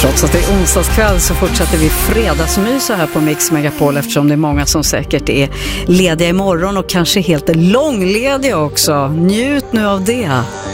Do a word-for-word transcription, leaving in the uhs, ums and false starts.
Trots att det är onsdagskväll så fortsätter vi fredagsmysa här på Mix Megapol, eftersom det är många som säkert är lediga imorgon och kanske helt långlediga också. Njut nu av det.